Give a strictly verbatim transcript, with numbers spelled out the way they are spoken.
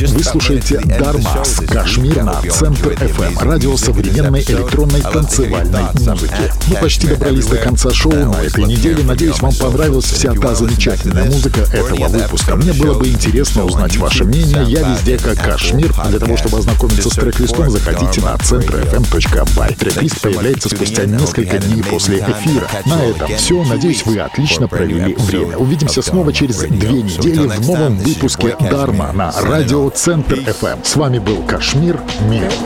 Вы слушаете Дармас, Кашмир на Центр эф эм, радио современной электронной танцевальной музыки. Мы почти добрались до конца шоу на этой неделе. Надеюсь, вам понравилась вся та замечательная музыка этого выпуска. Мне было бы интересно узнать ваше мнение. Я везде как Кашмир. Для того, чтобы ознакомиться с трек-листом, заходите на центр эф эм точка бай. Трек-лист появляется спустя несколько дней после эфира. На этом все. Надеюсь, вы отлично провели время. Увидимся снова через две недели в новом выпуске Дарма на радио Центр эф эм. С вами был Кашмир. Мир.